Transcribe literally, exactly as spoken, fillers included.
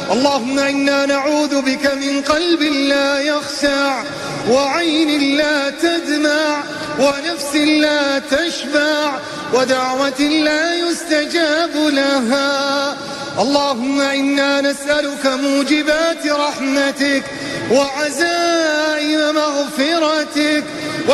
اللهم إنا نعوذ بك من قلب لا يخشع، وعين لا تدمع، ونفس لا تشبع، ودعوة لا يستجاب لها. اللهم إنا نسألك موجبات رحمتك وعزائم مغفرتك